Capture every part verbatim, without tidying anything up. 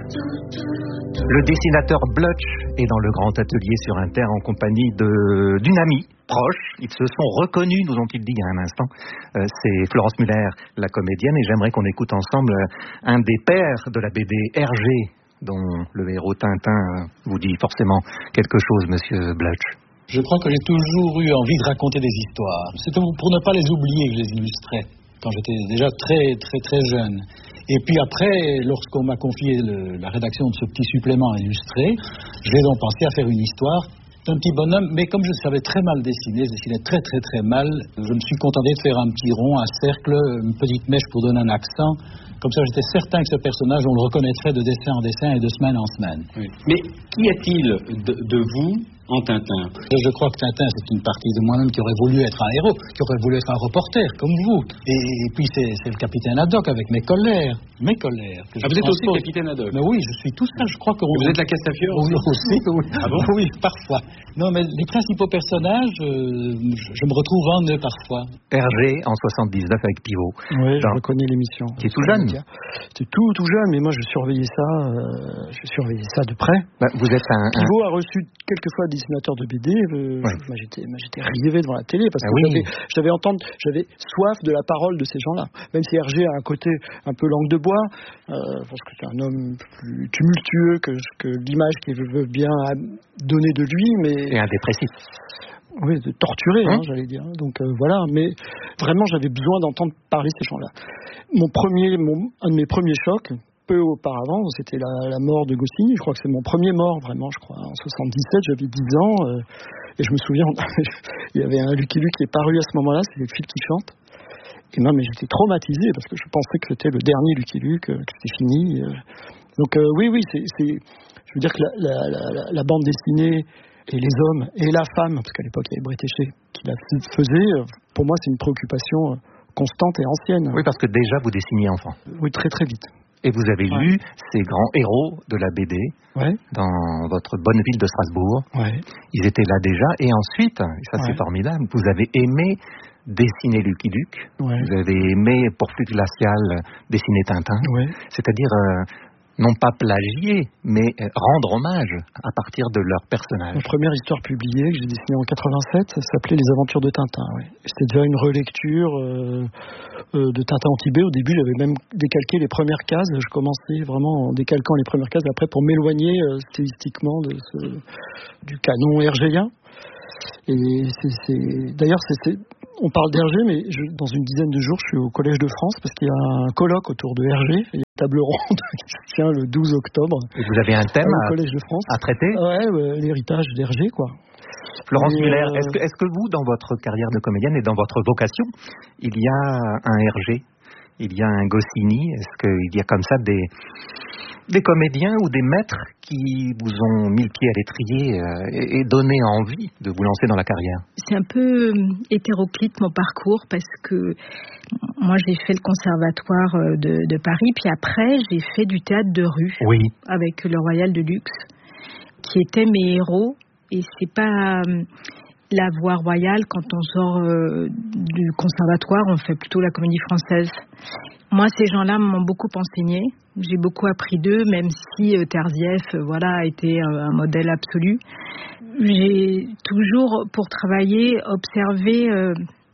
Le dessinateur Blutch est dans le grand atelier sur Inter en compagnie de, d'une amie proche. Ils se sont reconnus, nous ont-ils dit il y a un instant. Euh, c'est Florence Muller, la comédienne, et j'aimerais qu'on écoute ensemble un des pères de la B D, Hergé, dont le héros Tintin vous dit forcément quelque chose, monsieur Blutch. Je crois que j'ai toujours eu envie de raconter des histoires. C'était pour ne pas les oublier que je les illustrais, quand j'étais déjà très, très, très jeune. Et puis après, lorsqu'on m'a confié le, la rédaction de ce petit supplément illustré, j'ai donc pensé à faire une histoire d'un petit bonhomme, mais comme je savais très mal dessiner, je dessinais très très très mal, je me suis contenté de faire un petit rond, un cercle, une petite mèche pour donner un accent. Comme ça, j'étais certain que ce personnage, on le reconnaîtrait de dessin en dessin et de semaine en semaine. Oui. Mais qu'y a-t-il de, de vous en Tintin? Je crois que Tintin, c'est une partie de moi-même qui aurait voulu être un héros, qui aurait voulu être un reporter, comme vous. Et, et puis, c'est, c'est le capitaine Haddock avec mes colères. Mes colères. Ah, vous êtes aussi le capitaine Haddock? Mais oui, je suis tout ça, je crois que... Vous êtes la Castafiore aussi? Oui, aussi, oui. Ah bon? Oui, parfois. Non, mais les principaux personnages, euh, je, je me retrouve en eux parfois. Hergé, en soixante-dix-neuf, avec Pivot. Oui, je reconnais l'émission. Qui est tout jeune. C'était tout, tout jeune, mais moi, je surveillais ça, euh, je surveillais ça de près. Bah, vous êtes un... Pivot a reçu quelquefois des dessinateurs de B D. Euh, ouais. moi, j'étais, moi, j'étais rivé devant la télé parce que ah oui. j'avais, j'avais, entendre, j'avais soif de la parole de ces gens-là. Même si Hergé a un côté un peu langue de bois, euh, parce que c'est un homme plus tumultueux que, que l'image qu'il veut bien donner de lui, mais... Et un dépressif. Oui, de torturer, hein, hein, j'allais dire. Donc euh, voilà, mais vraiment, j'avais besoin d'entendre parler ces gens-là. Mon premier, mon, un de mes premiers chocs, peu auparavant, c'était la, la mort de Goscinny. Je crois que c'est mon premier mort, vraiment, je crois. En soixante-dix-sept, j'avais dix ans, euh, et je me souviens, il y avait un Lucky Luke qui est paru à ce moment-là, c'est le fil qui chante. Et non, mais j'étais traumatisé, parce que je pensais que c'était le dernier Lucky Luke, euh, que c'était fini. Euh. Donc euh, oui, oui, c'est, c'est... Je veux dire que la, la, la, la bande dessinée, et les hommes, et la femme, parce qu'à l'époque, il y avait Bretéché qui la faisait, pour moi, c'est une préoccupation constante et ancienne. Oui, parce que déjà, vous dessiniez enfant. Oui, très très vite. Et vous avez ouais. lu ces grands héros de la B D ouais. dans votre bonne ville de Strasbourg. Ouais. Ils étaient là déjà. Et ensuite, et ça c'est ouais. formidable, vous avez aimé dessiner Lucky Luke. Ouais. Vous avez aimé, pour Flux Glacial, dessiner Tintin. Ouais. C'est-à-dire... Euh, non pas plagier, mais rendre hommage à partir de leur personnage. La première histoire publiée que j'ai dessinée en quatre-vingt-sept, ça s'appelait Les Aventures de Tintin. Oui. C'était déjà une relecture euh, euh, de Tintin en Tibet. Au début, j'avais même décalqué les premières cases. Je commençais vraiment en décalquant les premières cases après pour m'éloigner euh, stylistiquement de ce, du canon hergéen. Et c'est, c'est... d'ailleurs, c'est, c'est... on parle d'Hergé, mais je, dans une dizaine de jours, je suis au Collège de France parce qu'il y a un colloque autour de Hergé. Il y a une table ronde qui se tient le douze octobre. Et vous avez un thème au à, Collège de France. à traiter? Ouais, euh, l'héritage d'Hergé, quoi. Florence et Muller, euh... est-ce que, est-ce que vous, dans votre carrière de comédienne et dans votre vocation, il y a un Hergé, il y a un Goscinny? Est-ce qu'il y a comme ça des... des comédiens ou des maîtres qui vous ont mis le pied à l'étrier euh, et, et donné envie de vous lancer dans la carrière? C'est un peu hétéroclite mon parcours parce que moi j'ai fait le conservatoire de, de Paris, puis après j'ai fait du théâtre de rue oui. avec le Royal de Luxe, qui étaient mes héros. Et c'est pas la voie royale, quand on sort euh, du conservatoire, on fait plutôt la comédie française. Moi, ces gens-là m'ont beaucoup enseigné. J'ai beaucoup appris d'eux, même si euh, Terzieff, euh, voilà, a été un, un modèle absolu. J'ai toujours, pour travailler, observé euh,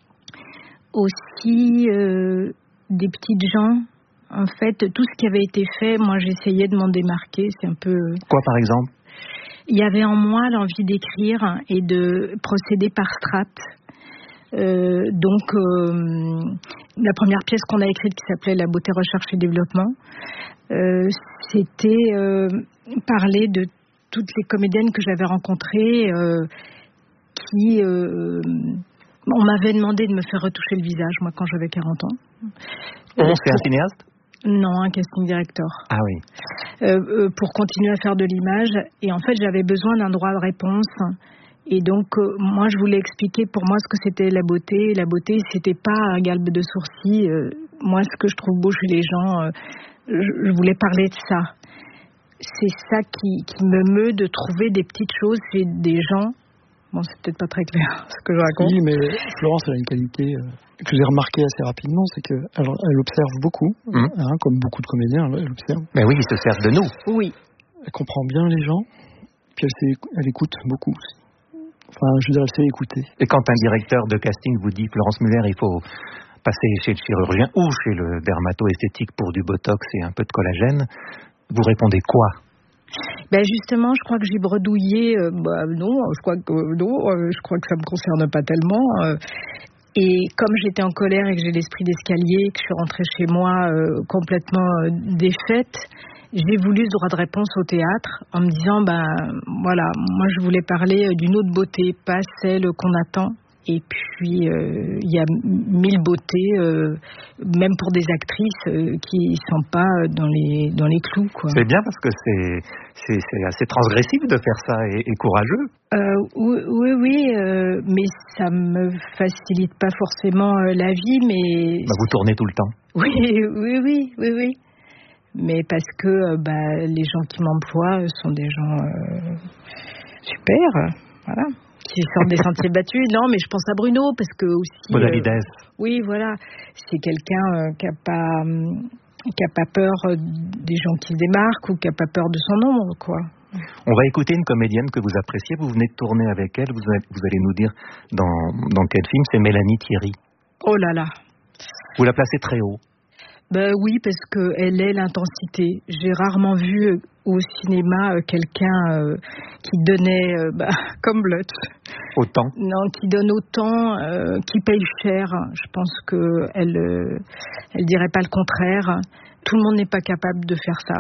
aussi euh, des petites gens. En fait, tout ce qui avait été fait, moi, j'essayais de m'en démarquer. C'est un peu... Quoi, par exemple? Il y avait en moi l'envie d'écrire et de procéder par strates. Euh, donc, euh, la première pièce qu'on a écrite qui s'appelait La beauté, recherche et développement, euh, c'était euh, parler de toutes les comédiennes que j'avais rencontrées euh, qui... Euh, on m'avait demandé de me faire retoucher le visage, moi, quand j'avais quarante ans. On, c'est un cinéaste ? Non, un casting director. Ah oui. Euh, euh, pour continuer à faire de l'image. Et en fait, j'avais besoin d'un droit de réponse. Et donc, euh, moi, je voulais expliquer pour moi ce que c'était la beauté. La beauté, c'était pas un galbe de sourcils. Euh, moi, ce que je trouve beau chez les gens, euh, je, je voulais parler de ça. C'est ça qui, qui me meut de trouver des petites choses chez des gens Bon, c'est peut-être pas très clair ce que je raconte. Oui, mais Florence, elle a une qualité euh, que j'ai remarquée assez rapidement, c'est qu'elle elle observe beaucoup, mmh. hein, comme beaucoup de comédiens, elle observe. Mais oui, ils se servent de nous. Oui. Elle comprend bien les gens, puis elle, elle écoute beaucoup aussi. Enfin, je veux dire, elle sait écouter. Et quand un directeur de casting vous dit, Florence Muller, il faut passer chez le chirurgien ou chez le dermato-esthétique pour du botox et un peu de collagène, vous répondez quoi? Ben justement, je crois que j'ai bredouillé. Euh, bah non, je crois que euh, non, euh, je crois que ça me concerne pas tellement. Euh, et comme j'étais en colère et que j'ai l'esprit d'escalier, que je suis rentrée chez moi euh, complètement euh, défaite, j'ai voulu ce droit de réponse au théâtre en me disant, ben voilà, moi je voulais parler d'une autre beauté, pas celle qu'on attend. Et puis, il euh, y a mille beautés, euh, même pour des actrices euh, qui ne sont pas dans les, dans les clous, quoi. C'est bien parce que c'est, c'est, c'est assez transgressif de faire ça et, et courageux. Euh, oui, oui, oui euh, mais ça me facilite pas forcément euh, la vie, mais... Bah, vous tournez tout le temps. Oui, oui, oui, oui, oui. Mais parce que euh, bah, les gens qui m'emploient sont des gens euh, super, voilà. Qui sortent des sentiers battus. Non, mais je pense à Bruno, parce que aussi... Modalides. Euh, oui, voilà. C'est quelqu'un euh, qui n'a pas, qui a pas peur des gens qui se démarquent ou qui n'a pas peur de son ombre, quoi. On va écouter une comédienne que vous appréciez. Vous venez de tourner avec elle. Vous allez, vous allez nous dire dans, dans quel film. C'est Mélanie Thierry. Oh là là. Vous la placez très haut. Ben oui, parce qu'elle est l'intensité. J'ai rarement vu au cinéma quelqu'un euh, qui donnait, euh, bah, comme Blutch. Autant. Non, qui donne autant, euh, qui paye cher. Je pense qu'elle euh, elle dirait pas le contraire. Tout le monde n'est pas capable de faire ça.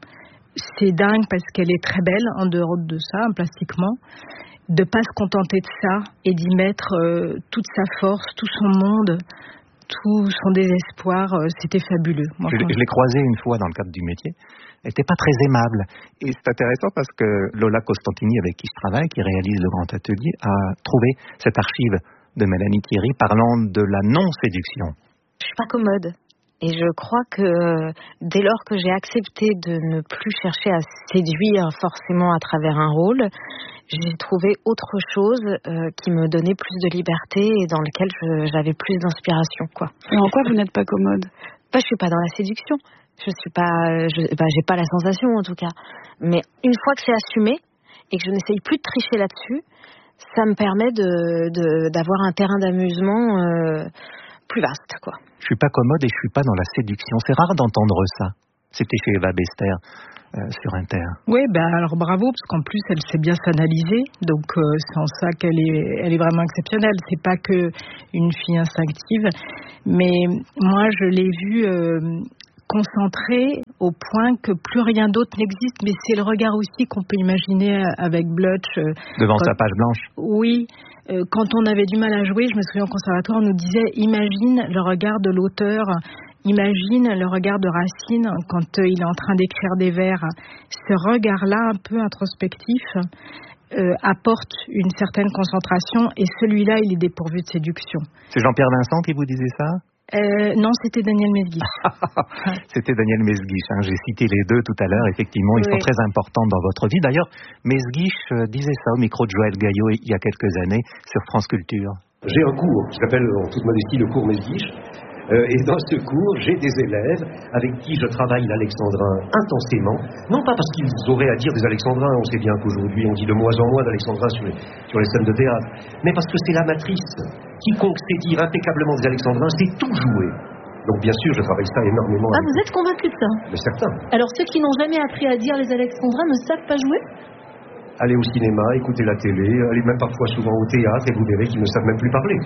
C'est dingue parce qu'elle est très belle en dehors de ça, plastiquement. De pas se contenter de ça et d'y mettre euh, toute sa force, tout son monde, tout son désespoir, c'était fabuleux. Moi, je, je l'ai croisée une fois dans le cadre du métier. Elle n'était pas très aimable. Et c'est intéressant parce que Lola Costantini, avec qui je travaille, qui réalise le Grand Atelier, a trouvé cette archive de Mélanie Thierry parlant de la non-séduction. Je suis pas commode. Et je crois que dès lors que j'ai accepté de ne plus chercher à séduire forcément à travers un rôle, j'ai trouvé autre chose euh, qui me donnait plus de liberté et dans lequel je, j'avais plus d'inspiration, quoi. Et en quoi vous n'êtes pas commode ? Bah, je suis pas dans la séduction. Je suis pas, je, bah, j'ai pas la sensation en tout cas. Mais une fois que c'est assumé et que je n'essaye plus de tricher là-dessus, ça me permet de, de d'avoir un terrain d'amusement euh, plus vaste, quoi. Je suis pas commode et je suis pas dans la séduction. C'est rare d'entendre ça. C'était chez Eva Bester. Euh, sur Inter. Oui, ben alors bravo, parce qu'en plus elle sait bien s'analyser, donc euh, c'est en ça qu'elle est, elle est vraiment exceptionnelle. C'est pas que une fille instinctive, mais moi je l'ai vue euh, concentrée au point que plus rien d'autre n'existe. Mais c'est le regard aussi qu'on peut imaginer avec Blutch. Euh, Devant quand, sa page blanche. Oui. Euh, quand on avait du mal à jouer, je me souviens au conservatoire, on nous disait imagine le regard de l'auteur. Imagine le regard de Racine quand euh, il est en train d'écrire des vers. Ce regard-là, un peu introspectif, euh, apporte une certaine concentration et celui-là, il est dépourvu de séduction. C'est Jean-Pierre Vincent qui vous disait ça ? euh, Non, c'était Daniel Mesguich. C'était Daniel Mesguich. Hein. J'ai cité les deux tout à l'heure. Effectivement, ils oui. sont très importants dans votre vie. D'ailleurs, Mesguich euh, disait ça au micro de Joël Gaillot il y a quelques années sur France Culture. J'ai un cours qui s'appelle, en toute modestie, le cours Mesguich. Euh, et dans ce cours, j'ai des élèves avec qui je travaille l'alexandrin intensément, non pas parce qu'ils auraient à dire des alexandrins, on sait bien qu'aujourd'hui on dit de moins en moins d'alexandrins sur les, sur les scènes de théâtre, mais parce que c'est la matrice. Quiconque sait dire impeccablement des alexandrins, c'est tout jouer. Donc bien sûr, je travaille ça énormément. Ah, vous êtes convaincu de ça ? Mais certain. Alors ceux qui n'ont jamais appris à dire les alexandrins ne savent pas jouer ? Allez au cinéma, écoutez la télé, allez même parfois souvent au théâtre et vous verrez qu'ils ne savent même plus parler.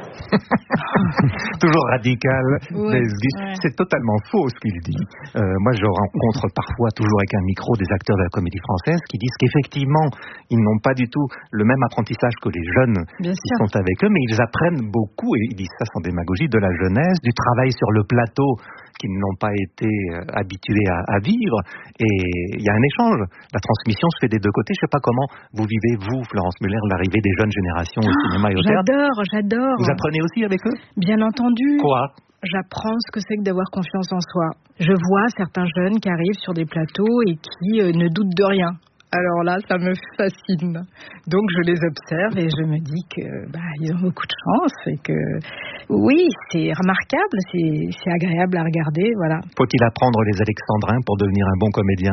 Toujours radical, ouais, ouais. C'est totalement faux ce qu'il dit. Euh, moi, je rencontre parfois, toujours avec un micro, des acteurs de la Comédie Française qui disent qu'effectivement, ils n'ont pas du tout le même apprentissage que les jeunes Bien qui sûr. sont avec eux, mais ils apprennent beaucoup, et ils disent ça sans démagogie, de la jeunesse, du travail sur le plateau qu'ils n'ont pas été euh, habitués à, à vivre. Et il y a un échange. La transmission se fait des deux côtés. Je ne sais pas comment vous vivez, vous, Florence Muller, l'arrivée des jeunes générations au oh, cinéma et au théâtre. J'adore, j'adore. Vous apprenez aussi avec eux ? Bien entendu. Quoi ? J'apprends ce que c'est que d'avoir confiance en soi. Je vois certains jeunes qui arrivent sur des plateaux et qui euh, ne doutent de rien. Alors là, ça me fascine. Donc je les observe et je me dis que bah, ils ont beaucoup de chance et que oui, c'est remarquable, c'est, c'est agréable à regarder, voilà. Faut-il apprendre les alexandrins pour devenir un bon comédien?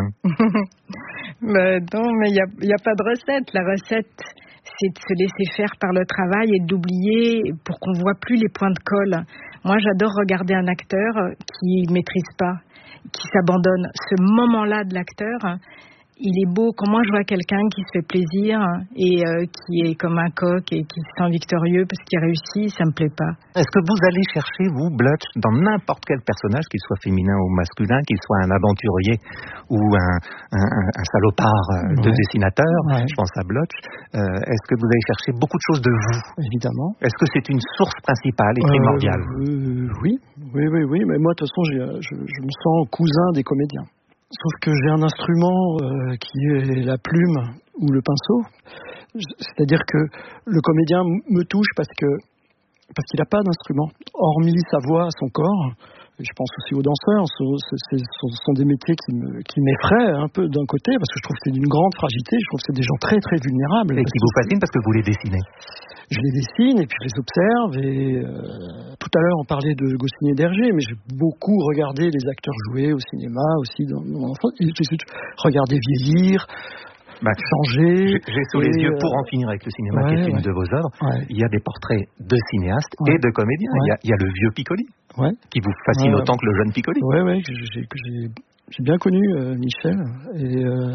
Mais non, mais il n'y a, y a pas de recette. La recette, c'est de se laisser faire par le travail et d'oublier pour qu'on voit plus les points de colle. Moi, j'adore regarder un acteur qui maîtrise pas, qui s'abandonne. Ce moment-là de l'acteur, il est beau. Quand moi je vois quelqu'un qui se fait plaisir et euh, qui est comme un coq et qui se sent victorieux parce qu'il réussit, ça me plaît pas. Est-ce que vous allez chercher, vous, Blutch, dans n'importe quel personnage, qu'il soit féminin ou masculin, qu'il soit un aventurier ou un, un, un salopard de ouais. dessinateur, ouais. je pense à Blutch, euh, est-ce que vous allez chercher beaucoup de choses de vous? Évidemment. Est-ce que c'est une source principale et primordiale? euh, euh, Oui, oui, oui, oui. Mais moi, de toute façon, j'ai, je, je me sens cousin des comédiens. Sauf que j'ai un instrument euh, qui est la plume ou le pinceau. C'est-à-dire que le comédien me touche parce que parce qu'il n'a pas d'instrument, hormis sa voix, son corps. Et je pense aussi aux danseurs. Ce sont des métiers qui, me, qui m'effraient un peu d'un côté, parce que je trouve que c'est d'une grande fragilité. Je trouve que c'est des gens très très vulnérables. Et qui vous fascinent parce que vous les dessinez. Je les dessine et puis je les observe. Et euh, tout à l'heure on parlait de Goscinny et d'Hergé, mais j'ai beaucoup regardé les acteurs jouer au cinéma aussi dans mon enfance. Regardé vieillir. Bah, changer. J'ai sous les yeux, pour en finir avec le cinéma, ouais, qui est une ouais. de vos œuvres, ouais. il y a des portraits de cinéastes ouais. et de comédiens. Ouais. Il, y a, il y a le vieux Piccoli, ouais. qui vous fascine ouais. autant que le jeune Piccoli. Oui, oui, j'ai, j'ai, j'ai bien connu euh, Michel. Et, euh,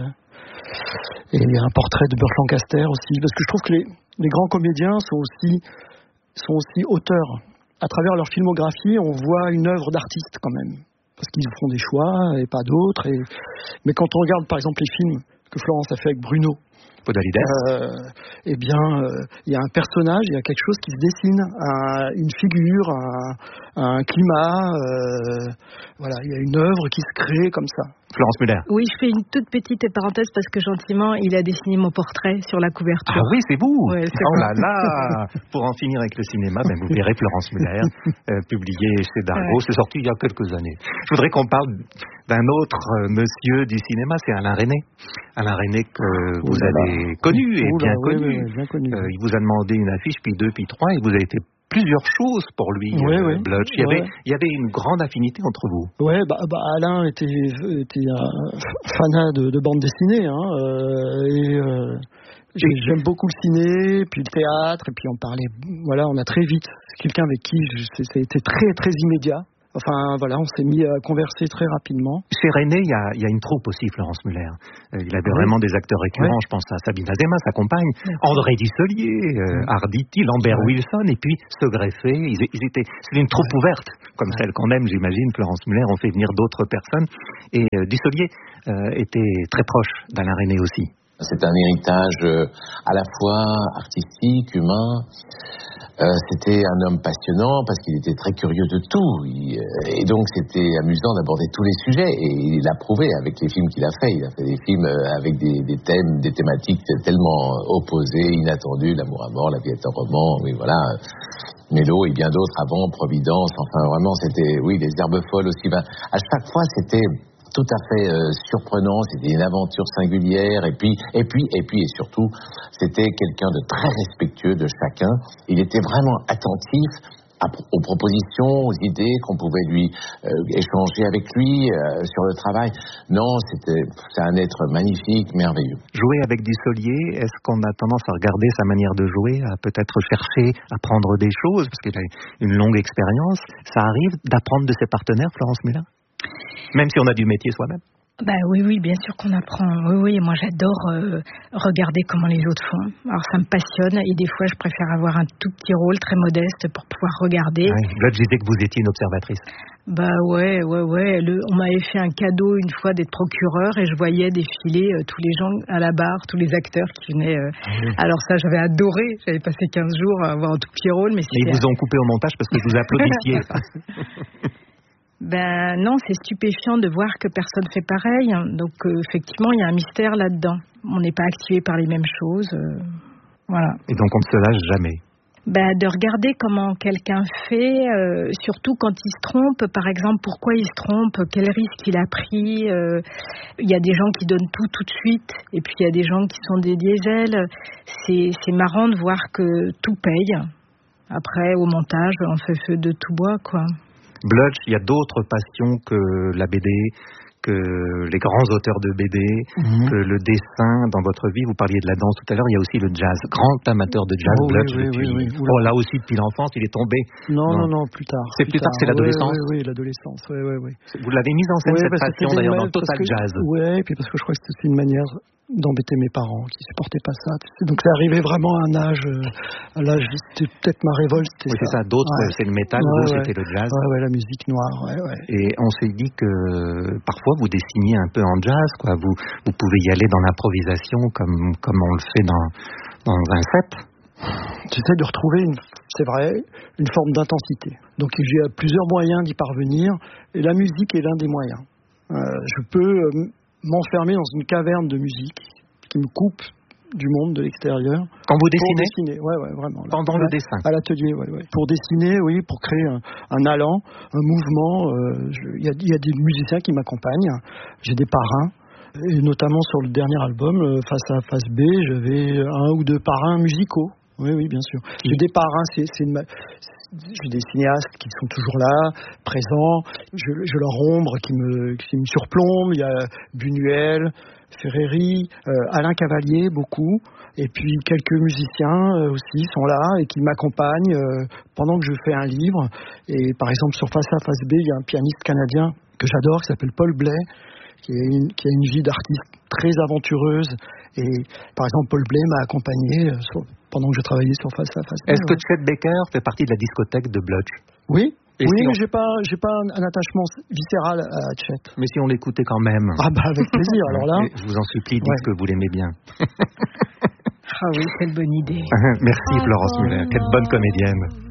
et un portrait de Burt Lancaster aussi, parce que je trouve que les, les grands comédiens sont aussi, sont aussi auteurs. À travers leur filmographie, on voit une œuvre d'artiste quand même, parce qu'ils font des choix et pas d'autres. Et... Mais quand on regarde par exemple les films que Florence a fait avec Bruno Podalides, euh, eh bien, il euh, y a un personnage, il y a quelque chose qui se dessine, un, une figure, un, un climat, euh, voilà, il y a une œuvre qui se crée comme ça. Florence Muller. Oui, je fais une toute petite parenthèse parce que gentiment, il a dessiné mon portrait sur la couverture. Ah oui, c'est vous. Ouais, c'est oh là là. Pour en finir avec le cinéma, ben vous verrez Florence Muller, euh, publié chez Dargaud. Ouais. C'est sorti il y a quelques années. Je voudrais qu'on parle d'un autre euh, monsieur du cinéma, c'est Alain Resnais. Alain Resnais que vous Oula. avez connu et Oula, bien, oui, connu. Oui, bien connu. Euh, il vous a demandé une affiche, puis deux, puis trois, et vous avez été plusieurs choses pour lui, oui, euh, oui. Blutch. Il y, ouais. avait, il y avait une grande affinité entre vous. Oui, bah, bah, Alain était, était un fanat de, de bande dessinée. Hein, euh, et, euh, j'aime beaucoup le ciné, puis le théâtre, et puis on parlait. Voilà, on a très vite. C'est quelqu'un avec qui ça a été très, très immédiat. Enfin, voilà, on s'est mis à converser très rapidement. Chez Resnais, il y a, il y a une troupe aussi, Florence Muller. Euh, il avait oui. vraiment des acteurs récurrents. Oui. Je pense à Sabine Azéma, sa compagne, oui. André Dussolier, euh, oui. Arditi, Lambert oui. Wilson, et puis ce greffé. Ils, ils étaient, c'est une troupe oui. ouverte, comme oui. celle qu'on aime, j'imagine. Florence Muller, on fait venir d'autres personnes. Et euh, Dussolier euh, était très proche d'Alain Resnais aussi. C'est un héritage euh, à la fois artistique, humain. Euh, c'était un homme passionnant parce qu'il était très curieux de tout. Il, euh, et donc c'était amusant d'aborder tous les sujets. Et il l'a prouvé avec les films qu'il a fait. Il a fait des films euh, avec des, des thèmes, des thématiques tellement opposées, inattendues. L'amour à mort, la vie est un roman, oui voilà. Mélo et bien d'autres avant, Providence. Enfin vraiment c'était, oui, les herbes folles aussi. Ben, à chaque fois c'était tout à fait euh, surprenant, c'était une aventure singulière et puis et puis et puis et surtout c'était quelqu'un de très respectueux de chacun. Il était vraiment attentif à, aux propositions, aux idées qu'on pouvait lui euh, échanger avec lui euh, sur le travail. Non, c'était c'est un être magnifique, merveilleux. Jouer avec Dussolier, est-ce qu'on a tendance à regarder sa manière de jouer, à peut-être chercher à prendre des choses parce qu'il a une longue expérience? Ça arrive d'apprendre de ses partenaires, Florence Muller? Même si on a du métier soi-même. Bah oui, oui, bien sûr qu'on apprend. Oui, oui, moi j'adore euh, regarder comment les autres font. Alors ça me passionne et des fois je préfère avoir un tout petit rôle très modeste pour pouvoir regarder. Ouais, là je disais que vous étiez une observatrice. Bah ouais, ouais, ouais. Le, on m'avait fait un cadeau une fois d'être procureur et je voyais défiler euh, tous les gens à la barre, tous les acteurs qui venaient. Euh... Mmh. Alors ça, j'avais adoré. J'avais passé quinze jours à avoir un tout petit rôle. Mais ils vous ont coupé au montage parce que vous applaudissiez. Ben non, c'est stupéfiant de voir que personne fait pareil. Donc euh, effectivement, il y a un mystère là-dedans. On n'est pas activé par les mêmes choses. Euh, voilà. Et donc on ne se lâche jamais. bah, de regarder comment quelqu'un fait, euh, surtout quand il se trompe. Par exemple, pourquoi il se trompe, quel risque il a pris. Euh, il y a des gens qui donnent tout tout de suite, et puis il y a des gens qui sont des diesels. C'est, c'est marrant de voir que tout paye. Après, au montage, on fait feu de tout bois, quoi. Blutch, il y a d'autres passions que la B D, que les grands auteurs de B D, mmh. que le dessin dans votre vie. Vous parliez de la danse tout à l'heure, il y a aussi le jazz. Grand amateur de jazz, oh, Blutch. Oui, depuis... oui, oui, oui. Oh, là aussi, depuis l'enfance, il est tombé. Non, non, non, non plus tard. C'est plus, plus tard, tard, c'est l'adolescence. Oui, oui, oui l'adolescence. Oui, oui, oui. Vous l'avez mise en scène, oui, cette passion, d'ailleurs, dans Total que, Jazz. Oui, et puis parce que je crois que c'était une manière d'embêter mes parents qui supportaient pas ça. Donc c'est arrivé vraiment à un âge, euh, à l'âge, c'était peut-être ma révolte. Oui, c'est ça. D'autres, ouais. c'est le métal, ouais, vous, ouais. c'était le jazz. Ouais, ouais, la musique noire, ouais, ouais. Et on s'est dit que parfois vous dessiniez un peu en jazz, quoi. Vous, vous pouvez y aller dans l'improvisation comme, comme on le fait dans, dans un set. J'essaie de retrouver, une, c'est vrai, une forme d'intensité. Donc j'ai plusieurs moyens d'y parvenir, et la musique est l'un des moyens. Euh, je peux euh, m'enfermer dans une caverne de musique qui me coupe du monde de l'extérieur. Quand vous dessinez? Pour dessiner, ouais, ouais, vraiment. Là, Pendant là, le dessin? À l'atelier, ouais, ouais. Pour dessiner, oui, pour créer un, un allant, un mouvement. Il euh, y, y a des musiciens qui m'accompagnent. J'ai des parrains. Et notamment sur le dernier album, euh, Face A, Face B, j'avais un ou deux parrains musicaux. Oui, oui, bien sûr. J'ai des parrains, c'est, c'est une... J'ai des cinéastes qui sont toujours là, présents. Je, je leur ombre qui me, qui me surplombe. Il y a Buñuel, Ferreri, euh, Alain Cavalier, beaucoup. Et puis quelques musiciens euh, aussi sont là et qui m'accompagnent euh, pendant que je fais un livre. Et par exemple, sur Face A, Face B, il y a un pianiste canadien que j'adore qui s'appelle Paul Blais, qui a une, qui a une vie d'artiste très aventureuse. Et par exemple, Paul Blais m'a accompagné euh, sur, pendant que je travaillais sur Face A, Face B. Est-ce que Chet Baker fait partie de la discothèque de Blutch? Oui. Et oui, si mais on... j'ai pas, j'ai pas un, un attachement viscéral à Chet. Mais si on l'écoutait quand même. Ah bah avec plaisir. Alors là, je vous en supplie, dites ouais. que vous l'aimez bien. Ah oui, quelle bonne idée. Merci Florence Muller, quelle bonne comédienne.